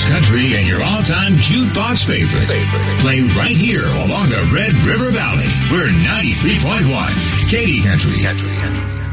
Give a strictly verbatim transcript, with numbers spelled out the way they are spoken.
country and your all-time jukebox favorites. Play right here along the Red River Valley. We're ninety-three point one. Katy Country. Country, country.